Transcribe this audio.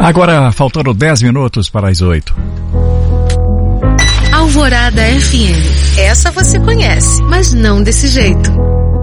Agora, faltando 10 minutos para as 8. Alvorada FM. Essa você conhece, mas não desse jeito.